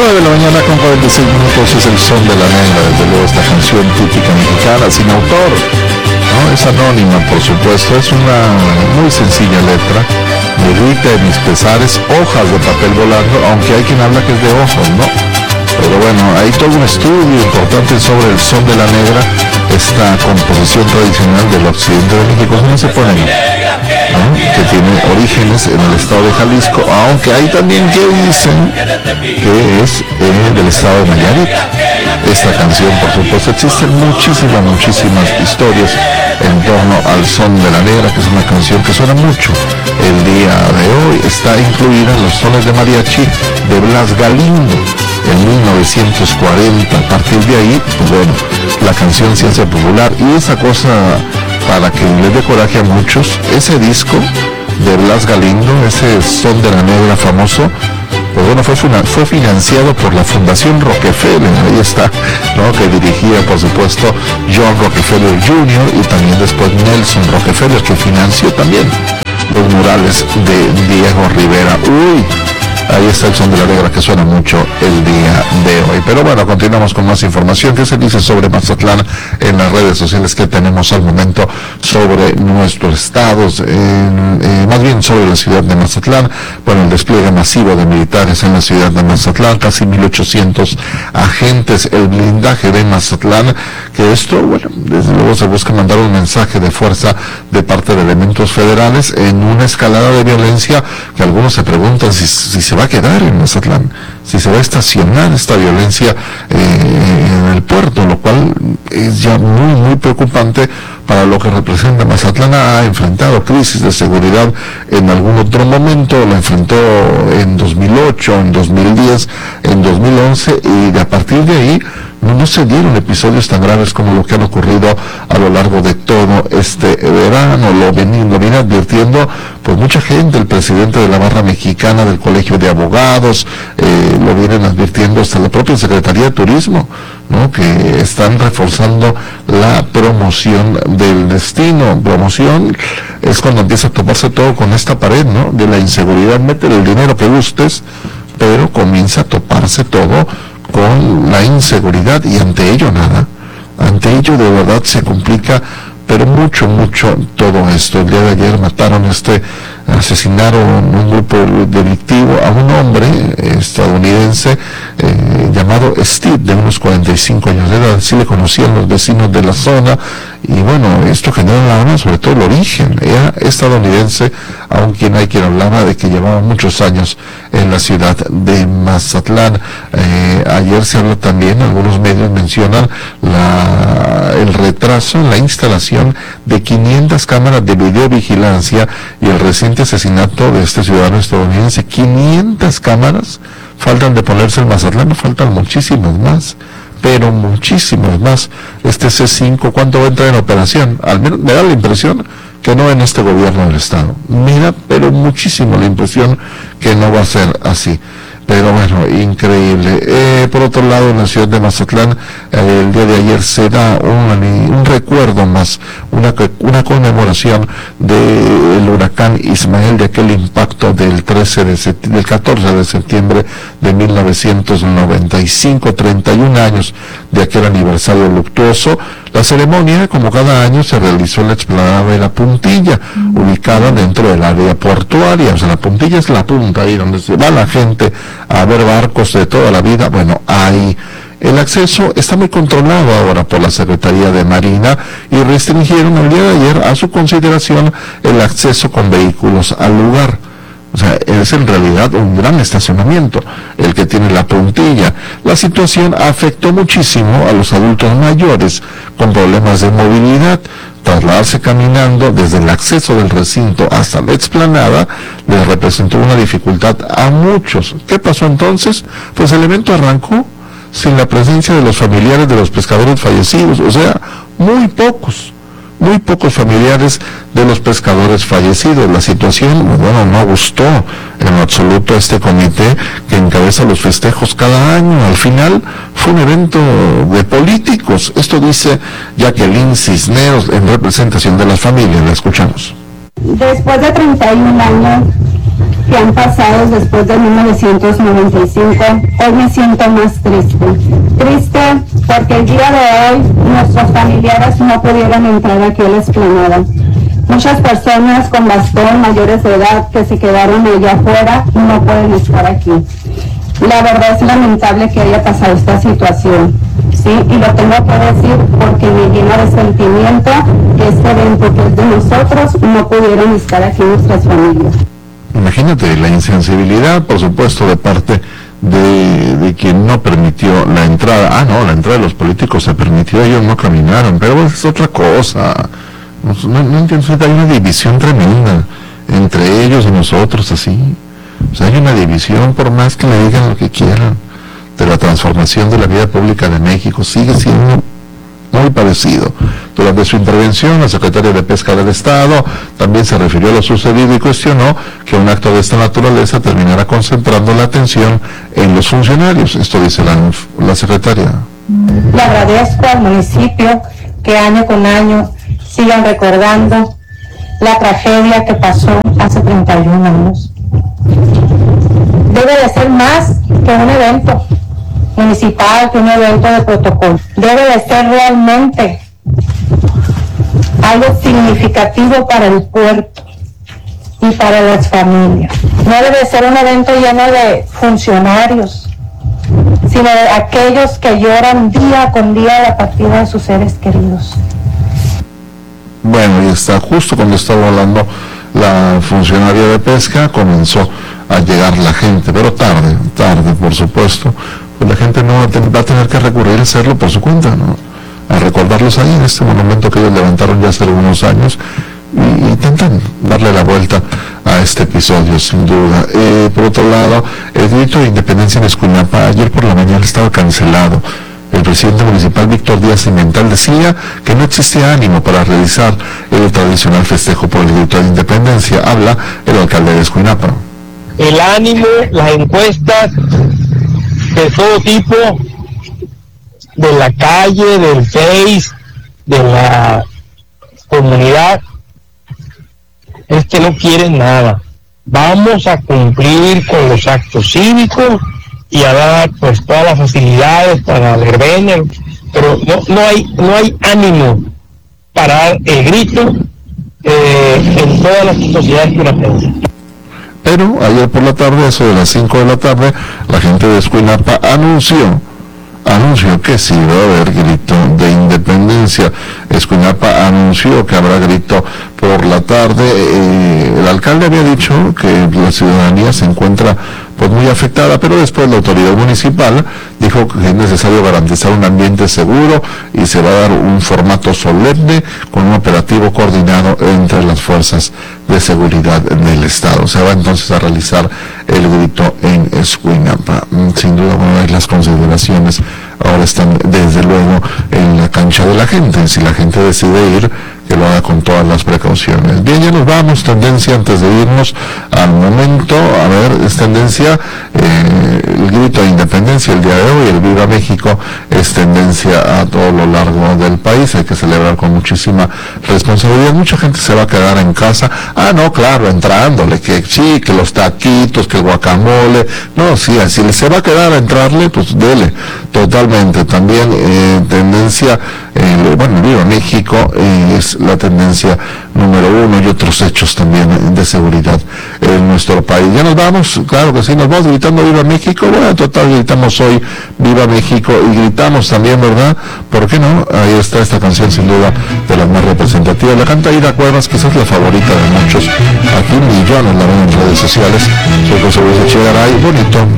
9 de la mañana con 46 minutos es el son de la negra, desde luego esta canción típica mexicana, sin autor, ¿no? Es anónima, por supuesto, es una muy sencilla letra, me grita de mis pesares, hojas de papel volando, aunque hay quien habla que es de ojos, ¿no? Pero bueno, hay todo un estudio importante sobre el son de la negra, esta composición tradicional del occidente de México, ¿cómo se pone? ¿No? Que tiene orígenes en el estado de Jalisco, aunque hay también que dicen que es del estado de Nayarit. Esta canción, por supuesto, existen muchísimas historias en torno al son de la negra, que es una canción que suena mucho el día de hoy. Está incluida en los sones de mariachi de Blas Galindo en 1940. A partir de ahí, pues bueno, la canción se hace popular, y esa cosa, para que les dé coraje a muchos, ese disco de Blas Galindo, ese son de la negra famoso, pues bueno, fue financiado por la Fundación Rockefeller, ahí está, ¿no? Que dirigía, por supuesto, John Rockefeller Jr. y también después Nelson Rockefeller, que financió también los murales de Diego Rivera. Ahí está el son de la negra que suena mucho el día de hoy. Pero bueno, continuamos con más información. ¿Qué se dice sobre Mazatlán en las redes sociales que tenemos al momento sobre nuestros estados? Más bien sobre la ciudad de Mazatlán. Bueno, el despliegue masivo de militares en la ciudad de Mazatlán, casi 1,800 agentes, el blindaje de Mazatlán, que esto, bueno, desde luego se busca mandar un mensaje de fuerza de parte de elementos federales en una escalada de violencia que algunos se preguntan si se va a quedar en Mazatlán, si se va a estacionar esta violencia en el puerto, lo cual es ya muy preocupante para lo que representa. Mazatlán ha enfrentado crisis de seguridad en algún otro momento, la enfrentó en 2008, en 2010, en 2011, y a partir de ahí no se dieron episodios tan graves como lo que han ocurrido a lo largo de todo este verano. Lo viene advirtiendo pues mucha gente, el presidente de la Barra Mexicana del Colegio de Abogados, lo vienen advirtiendo hasta la propia Secretaría de Turismo, ¿no? Que están reforzando la promoción del destino. Promoción es cuando empieza a toparse todo con esta pared, ¿no? De la inseguridad, métele el dinero que gustes, pero comienza a toparse todo con la inseguridad, y ante ello nada, ante ello de verdad se complica, pero mucho todo esto. El día de ayer asesinaron un grupo delictivo a un hombre estadounidense llamado Steve, de unos 45 años de edad. Sí le conocían los vecinos de la zona, y bueno, esto genera alarma, sobre todo el origen. Era estadounidense, aunque hay quien hablaba de que llevaba muchos años en la ciudad de Mazatlán. Ayer se habla también, algunos medios mencionan el retraso en la instalación de 500 cámaras de videovigilancia y el reciente asesinato de este ciudadano estadounidense. 500 cámaras faltan de ponerse en Mazatlán, faltan muchísimas más, pero muchísimas más. Este C5, ¿cuánto va a entrar en operación? Al menos me da la impresión que no en este gobierno del estado. Mira, pero muchísimo la impresión que no va a ser así. Pero bueno, increíble. Por otro lado, en la ciudad de Mazatlán, el día de ayer se da un recuerdo más, una conmemoración del huracán Ismael, de aquel impacto del 14 de septiembre de 1995, 31 años de aquel aniversario luctuoso. La ceremonia, como cada año, se realizó en la explanada de La Puntilla, ubicada dentro del área portuaria. O sea, La Puntilla es la punta, ahí donde se va la gente a ver barcos de toda la vida. Bueno, ahí el acceso está muy controlado ahora por la Secretaría de Marina, y restringieron el día de ayer a su consideración el acceso con vehículos al lugar. O sea, es en realidad un gran estacionamiento el que tiene La Puntilla. La situación afectó muchísimo a los adultos mayores con problemas de movilidad. Trasladarse caminando desde el acceso del recinto hasta la explanada les representó una dificultad a muchos. ¿Qué pasó entonces? Pues el evento arrancó sin la presencia de los familiares de los pescadores fallecidos, o sea, muy pocos familiares de los pescadores fallecidos. La situación, bueno, no gustó en absoluto a este comité que encabeza los festejos cada año. Al final fue un evento de políticos. Esto dice Jacqueline Cisneros en representación de las familias. La escuchamos. Después de 31 años que han pasado después de 1995, hoy me siento más triste. Triste porque el día de hoy nuestros familiares no pudieron entrar aquí a la explanada. Muchas personas con bastón, mayores de edad, que se quedaron allá afuera, no pueden estar aquí. La verdad es lamentable que haya pasado esta situación, ¿sí? Y lo tengo que decir porque me llena de sentimiento que este evento que es de nosotros no pudieron estar aquí nuestras familias. Imagínate la insensibilidad, por supuesto, de parte de quien no permitió la entrada. La entrada de los políticos se permitió, ellos no caminaron, pero es otra cosa. No entiendo, hay una división tremenda entre ellos y nosotros, así. O sea, hay una división, por más que le digan lo que quieran, de la transformación de la vida pública de México, sigue siendo muy parecido. Durante su intervención, la secretaria de Pesca del Estado también se refirió a lo sucedido y cuestionó que un acto de esta naturaleza terminará concentrando la atención en los funcionarios. Esto dice la secretaria. Le agradezco al municipio que año con año sigan recordando la tragedia que pasó hace 31 años. Debe de ser más que un evento municipal, que un evento de protocolo. Debe de ser realmente algo significativo para el puerto y para las familias. No debe ser un evento lleno de funcionarios, sino de aquellos que lloran día con día la partida de sus seres queridos. Bueno, y está justo cuando estaba hablando la funcionaria de pesca, comenzó a llegar la gente, pero tarde, por supuesto, pues la gente no va a tener que recurrir a hacerlo por su cuenta, ¿no? A recordarlos ahí en este monumento que ellos levantaron ya hace algunos años y intentan darle la vuelta a este episodio, sin duda. Por otro lado, el grito de independencia en Escuinapa ayer por la mañana estaba cancelado. El presidente municipal Víctor Díaz Cimental decía que no existía ánimo para realizar el tradicional festejo por el grito de independencia. Habla el alcalde de Escuinapa. El ánimo, las encuestas de todo tipo, de la calle, del Face, de la comunidad, es que no quieren nada. Vamos a cumplir con los actos cívicos y a dar pues todas las facilidades para el verbena, pero no hay ánimo para dar el grito en todas las sociedades cunatenses. Pero ayer por la tarde, eso de las 5 de la tarde, la gente de Escuinapa anunció que sí va a haber grito de independencia. Escuinapa anunció que habrá grito por la tarde. El alcalde había dicho que la ciudadanía se encuentra pues muy afectada, pero después la autoridad municipal dijo que es necesario garantizar un ambiente seguro y se va a dar un formato solemne con un operativo coordinado entre las fuerzas de seguridad del estado. Se va entonces a realizar el grito en Escuinapa. Sin duda, bueno, las consideraciones ahora están desde luego en la cancha de la gente. Si la gente decide ir, que lo haga con todas las precauciones. Bien, ya nos vamos. Tendencia antes de irnos al momento, a ver, es tendencia el grito de independencia el día de hoy, el Viva México es tendencia a todo lo largo del país. Hay que celebrar con muchísima responsabilidad. Mucha gente se va a quedar en casa. No, claro, entrándole, que sí, que los taquitos, que el guacamole. No, sí, si se va a quedar a entrarle, pues dele, totalmente. También tendencia, el Viva México es la tendencia número 1 y otros hechos también de seguridad en nuestro país. Ya nos vamos, claro que sí, nos vamos gritando Viva México. Bueno, total, gritamos hoy Viva México y gritamos también, ¿verdad? ¿Por qué no? Ahí está esta canción, sin duda, de las más representativas. La canta Ida Cuevas, quizás la favorita de muchos. Aquí millones la ven en redes sociales. Soy José Luis Echegaray, bonito.